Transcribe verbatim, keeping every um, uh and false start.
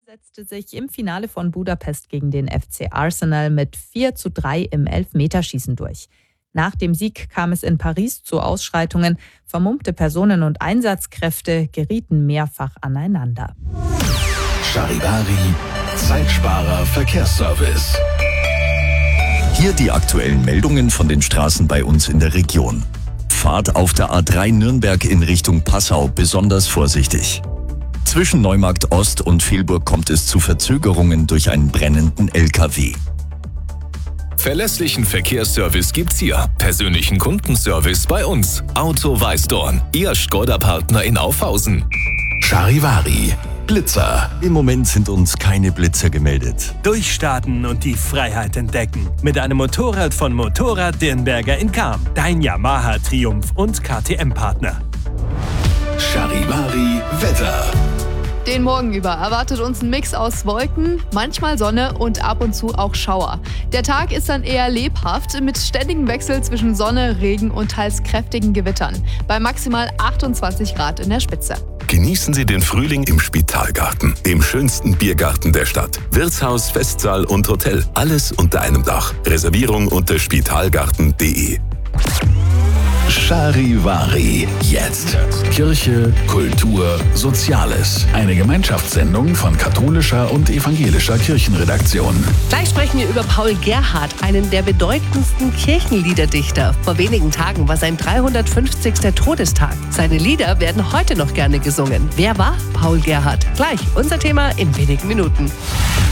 setzte sich im Finale von Budapest gegen den F C Arsenal mit vier zu drei im Elfmeterschießen durch. Nach dem Sieg kam es in Paris zu Ausschreitungen. Vermummte Personen und Einsatzkräfte gerieten mehrfach aneinander. Charivari, Zeitsparer Verkehrsservice. Hier die aktuellen Meldungen von den Straßen bei uns in der Region. Fahrt auf der A drei Nürnberg in Richtung Passau besonders vorsichtig. Zwischen Neumarkt Ost und Vilburg kommt es zu Verzögerungen durch einen brennenden L K W. Verlässlichen Verkehrsservice gibt's hier. Persönlichen Kundenservice bei uns. Auto Weißdorn, Ihr Škoda-Partner in Aufhausen. Charivari, Blitzer. Im Moment sind uns keine Blitzer gemeldet. Durchstarten und die Freiheit entdecken. Mit einem Motorrad von Motorrad Dirnberger in Cham. Dein Yamaha Triumph und K T M-Partner. Charivari Wetter. Den Morgen über erwartet uns ein Mix aus Wolken, manchmal Sonne und ab und zu auch Schauer. Der Tag ist dann eher lebhaft mit ständigem Wechsel zwischen Sonne, Regen und teils kräftigen Gewittern. Bei maximal achtundzwanzig Grad in der Spitze. Genießen Sie den Frühling im Spitalgarten, dem schönsten Biergarten der Stadt. Wirtshaus, Festsaal und Hotel, alles unter einem Dach. Reservierung unter spitalgarten punkt de. Charivari, jetzt. Kirche, Kultur, Soziales. Eine Gemeinschaftssendung von katholischer und evangelischer Kirchenredaktion. Gleich sprechen wir über Paul Gerhardt, einen der bedeutendsten Kirchenliederdichter. Vor wenigen Tagen war sein dreihundertfünfzigster Todestag. Seine Lieder werden heute noch gerne gesungen. Wer war Paul Gerhardt? Gleich unser Thema in wenigen Minuten.